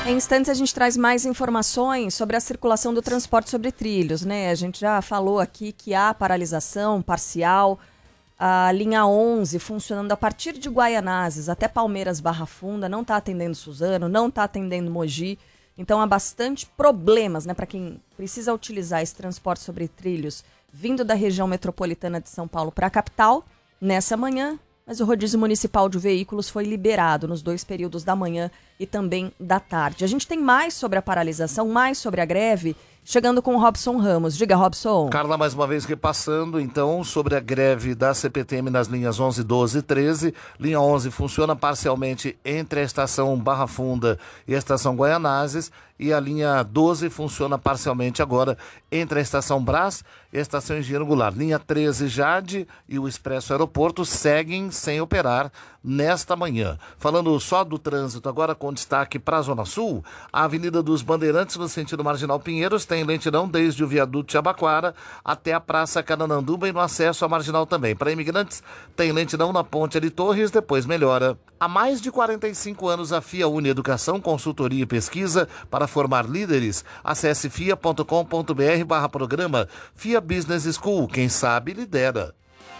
Em instantes a gente traz mais informações sobre a circulação do transporte sobre trilhos, né? A gente já falou aqui que há paralisação parcial, a linha 11 funcionando a partir de Guaianazes até Palmeiras Barra Funda, não está atendendo Suzano, não está atendendo Mogi, então há bastante problemas, né, para quem precisa utilizar esse transporte sobre trilhos vindo da região metropolitana de São Paulo para a capital nessa manhã. Mas o rodízio municipal de veículos foi liberado nos 2 períodos da manhã e também da tarde. A gente tem mais sobre a paralisação, mais sobre a greve, chegando com o Robson Ramos. Diga, Robson. Carla, mais uma vez repassando, então, sobre a greve da CPTM nas linhas 11, 12 e 13. Linha 11 funciona parcialmente entre a estação Barra Funda e a estação Guaianazes. E a linha 12 funciona parcialmente agora entre a estação Brás e a estação Engenheiro Goulart. Linha 13, Jade e o Expresso Aeroporto seguem sem operar nesta manhã. Falando só do trânsito, agora com destaque para a Zona Sul, a Avenida dos Bandeirantes, no sentido Marginal Pinheiros, tem lentidão desde o viaduto de Abaquara até a Praça Canananduba e no acesso à Marginal também. Para imigrantes, tem lentidão na Ponte de Torres, depois melhora. Há mais de 45 anos, a FIA une Educação, Consultoria e Pesquisa para formar líderes. Acesse fia.com.br/programa. FIA Business School, quem sabe lidera.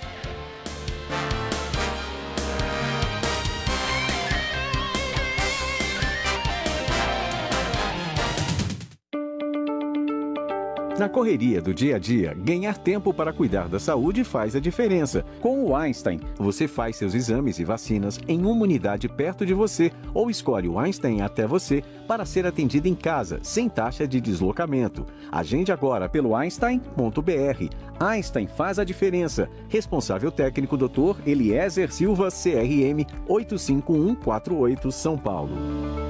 Na correria do dia a dia, ganhar tempo para cuidar da saúde faz a diferença. Com o Einstein, você faz seus exames e vacinas em uma unidade perto de você ou escolhe o Einstein até você para ser atendido em casa, sem taxa de deslocamento. Agende agora pelo einstein.br. Einstein faz a diferença. Responsável técnico Dr. Eliezer Silva, CRM 85148, São Paulo.